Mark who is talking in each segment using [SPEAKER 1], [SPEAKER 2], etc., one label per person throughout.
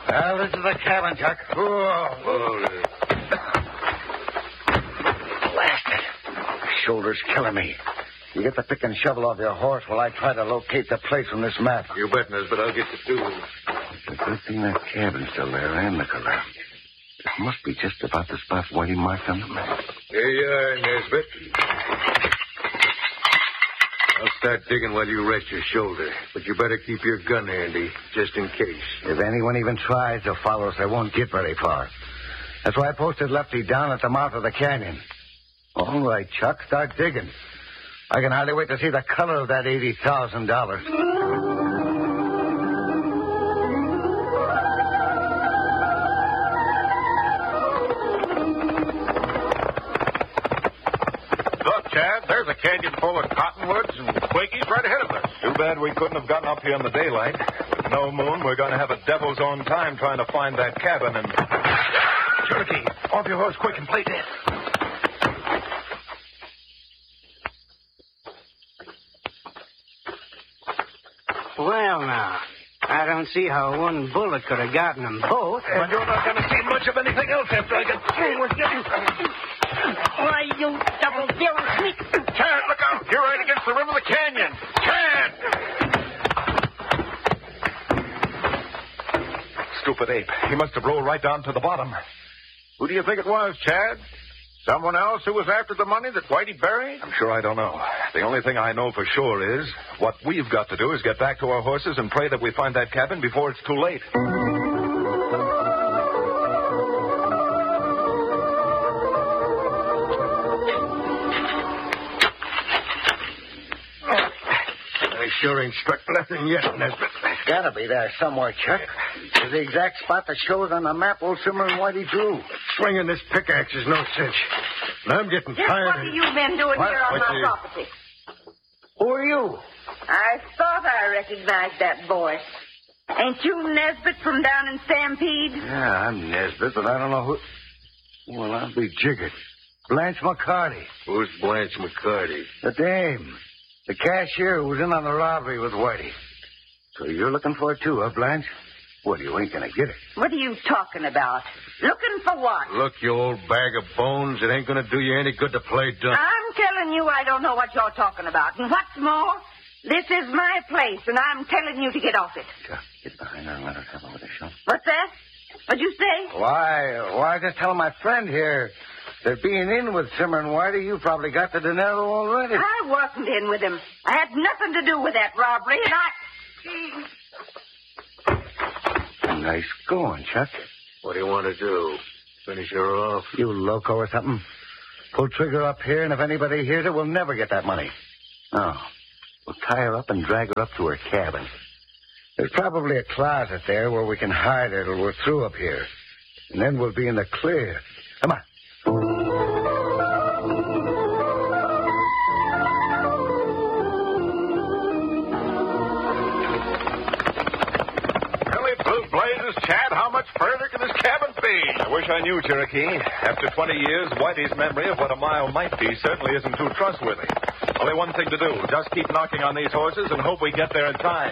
[SPEAKER 1] Well, this is the cabin, Chuck.
[SPEAKER 2] Whoa.
[SPEAKER 1] Blast it. My shoulder's killing me. You get the pick and shovel off your horse while I try to locate the place on this map.
[SPEAKER 2] You bet, Nesbitt. I'll get the tools.
[SPEAKER 1] It's a good thing that cabin's still there and the corral. It must be just about the spot Whitey marked on the map.
[SPEAKER 2] Here you are, Nesbitt. I'll start digging while you rest your shoulder. But you better keep your gun handy, just in case.
[SPEAKER 1] If anyone even tries to follow us, they won't get very far. That's why I posted Lefty down at the mouth of the canyon. All right, Chuck, start digging. I can hardly wait to see the color of that $80,000.
[SPEAKER 3] There's a canyon full of cottonwoods and quakies right ahead of us.
[SPEAKER 4] Too bad we couldn't have gotten up here in the daylight. With no moon, we're going to have a devil's own time trying to find that cabin and...
[SPEAKER 3] Cherokee, off your horse quick and play dead.
[SPEAKER 5] Well, now, I don't see how one bullet could have gotten them both.
[SPEAKER 3] And you're not going to see much of anything else after I get through with you.
[SPEAKER 5] Why, you double-dealing sneak.
[SPEAKER 3] Chad, look out. You're right against the rim of the canyon. Chad!
[SPEAKER 4] Stupid ape. He must have rolled right down to the bottom.
[SPEAKER 3] Who do you think it was, Chad? Someone else who was after the money that Whitey buried?
[SPEAKER 4] I'm sure I don't know. The only thing I know for sure is what we've got to do is get back to our horses and pray that we find that cabin before it's too late.
[SPEAKER 3] Sure ain't struck nothing yet, Nesbitt.
[SPEAKER 1] It's gotta be there somewhere, Chuck. It's the exact spot that shows on the map old Simmer and Whitey drew.
[SPEAKER 3] Swinging this pickaxe is no cinch. And I'm getting
[SPEAKER 6] Just
[SPEAKER 3] tired.
[SPEAKER 6] what are you men doing here on my property?
[SPEAKER 1] Who are you?
[SPEAKER 6] I thought I recognized that voice. Ain't you Nesbitt from down in Stampede?
[SPEAKER 1] Yeah, I'm Nesbitt, but I don't know who... Well, I'll be jiggered. Blanche McCarty.
[SPEAKER 2] Who's Blanche McCarty?
[SPEAKER 1] The dame. The cashier who was in on the robbery with Whitey. So you're looking for it too, huh, Blanche? Well, you ain't gonna get it.
[SPEAKER 6] What are you talking about? Looking for what?
[SPEAKER 2] Look, you old bag of bones, it ain't gonna do you any good to play dumb.
[SPEAKER 6] I'm telling you I don't know what you're talking about. And what's more, this is my place, and I'm telling you to get off it.
[SPEAKER 1] Chuck, get behind her and let her have it with a shot.
[SPEAKER 6] What's that? What'd you say?
[SPEAKER 1] Why, just telling my friend here that being in with Simmer and Whitey, you probably got the dinero already.
[SPEAKER 6] I wasn't in with him. I had nothing to do with that robbery, and
[SPEAKER 1] Nice going, Chuck.
[SPEAKER 2] What do you want to do? Finish her off?
[SPEAKER 1] You loco or something? Pull trigger up here, and if anybody hears it, we'll never get that money. No. We'll tie her up and drag her up to her cabin. There's probably a closet there where we can hide her till we're through up here. And then we'll be in the clear. Come on.
[SPEAKER 3] Chad, how much further can this cabin be?
[SPEAKER 4] I wish I knew, Cherokee. After 20 years, Whitey's memory of what a mile might be certainly isn't too trustworthy. Only one thing to do. Just keep knocking on these horses and hope we get there in time.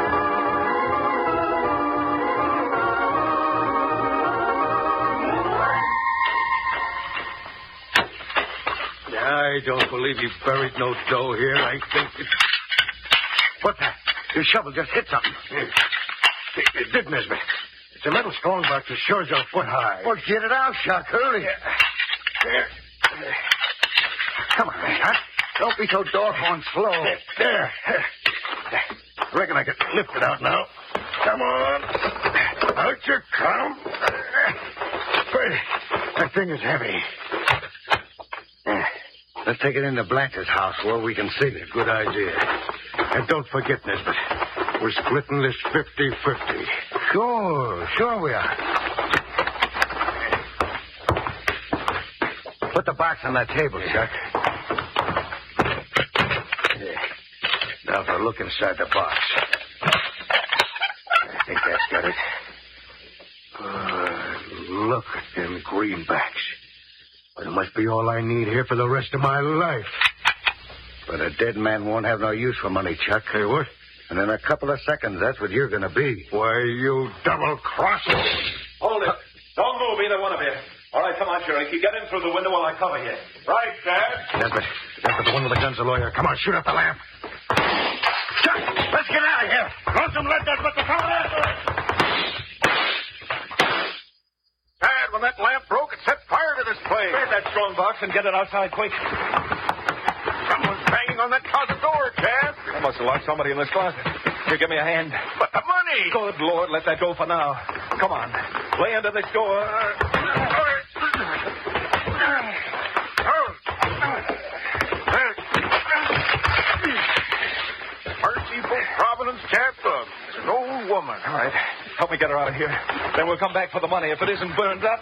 [SPEAKER 2] I don't believe he buried no dough here. I think it's...
[SPEAKER 1] What's that? Your shovel just hit something.
[SPEAKER 3] It did, Nesbitt. It's a metal strongbox as sure as a foot high.
[SPEAKER 1] Well, get it out, Chuck. Hurry.
[SPEAKER 3] There.
[SPEAKER 1] Come on, Chuck. Don't be so doggone slow.
[SPEAKER 3] There. I reckon I can lift it out now. Come on. Out you come. That thing is heavy.
[SPEAKER 1] Let's take it into Blanche's house where we can see it.
[SPEAKER 2] Good idea.
[SPEAKER 3] And don't forget, Nesbitt, we're splitting this 50-50.
[SPEAKER 1] Sure we are. Put the box on that table, Chuck.
[SPEAKER 3] Now for a look inside the box. I think that's got it. Look at them greenbacks. Well, it must be all I need here for the rest of my life.
[SPEAKER 1] But a dead man won't have no use for money, Chuck.
[SPEAKER 3] Hey, what?
[SPEAKER 1] And in a couple of seconds, that's what you're going to be.
[SPEAKER 3] Why, you double-crosser.
[SPEAKER 4] Hold it. Don't move, either one of you. All right, come on, Cherokee. Get in through the window while I cover you.
[SPEAKER 3] Right, Dad. Nesbitt, the one with the gun's the lawyer. Come on, shoot up the lamp. Chuck, let's get out of here. Lonesome, let Nesbitt the coming after us. Dad, when that lamp broke, it set fire to this place.
[SPEAKER 4] Grab that strong box and get it outside quick.
[SPEAKER 3] Someone's banging on that closet door, Chad.
[SPEAKER 4] I must have locked somebody in this closet. Here, give me a hand.
[SPEAKER 3] But the money.
[SPEAKER 4] Good Lord, let that go for now. Come on. Lay into this door.
[SPEAKER 3] Merciful Providence, Chad. It's an old woman.
[SPEAKER 4] All right. Help me get her out of here. Then we'll come back for the money if it isn't burned up.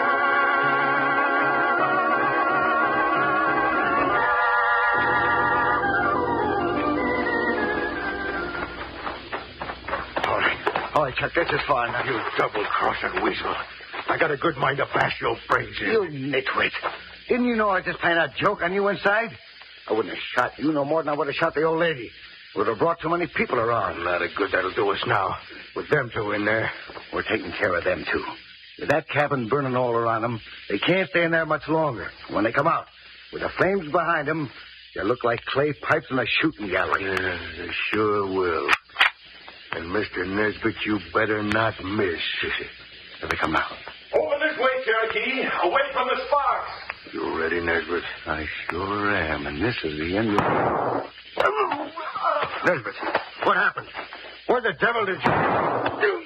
[SPEAKER 1] All right, Chuck, this is fine.
[SPEAKER 3] You double-crossing weasel. I got a good mind to bash your brains in.
[SPEAKER 1] You nitwit. Didn't you know I was just playing a joke on you inside? I wouldn't have shot you no more than I would have shot the old lady. Would have brought too many people around.
[SPEAKER 3] Not a good that'll do us now. With them two in there.
[SPEAKER 1] We're taking care of them, too. With that cabin burning all around them, they can't stay in there much longer. When they come out, with the flames behind them, they look like clay pipes in a shooting gallery.
[SPEAKER 3] Yeah, they sure will. And Mr. Nesbitt, you better not miss.
[SPEAKER 1] Here they come now.
[SPEAKER 4] Over this way, Cherokee. Away from the sparks.
[SPEAKER 3] You ready, Nesbitt?
[SPEAKER 1] I sure am, and this is the end of...
[SPEAKER 3] Nesbitt, what happened? Where the devil did you...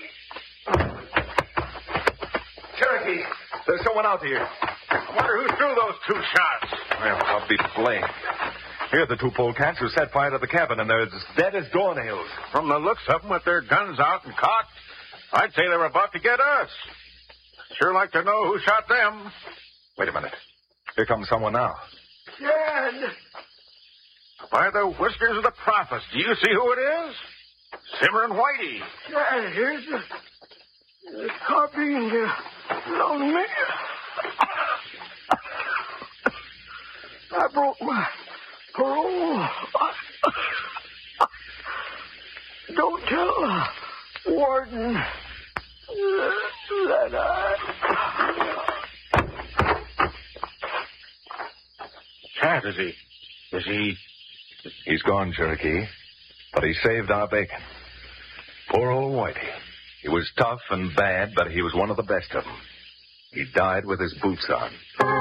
[SPEAKER 4] Cherokee, there's someone out here.
[SPEAKER 3] I wonder who threw those two shots.
[SPEAKER 4] Well, I'll be blamed. Here are the two polecats who set fire to the cabin, and they're as dead as doornails.
[SPEAKER 3] From the looks of them, with their guns out and cocked, I'd say they were about to get us. Sure like to know who shot them.
[SPEAKER 4] Wait a minute. Here comes someone now.
[SPEAKER 3] Dad! By the whiskers of the prophets, do you see who it is? Simmer and Whitey.
[SPEAKER 5] Dad, here's the copy on me. I broke my parole. Don't tell Warden that I...
[SPEAKER 3] Chad, is he...
[SPEAKER 4] He's gone, Cherokee. But he saved our bacon. Poor old Whitey. He was tough and bad, but he was one of the best of them. He died with his boots on.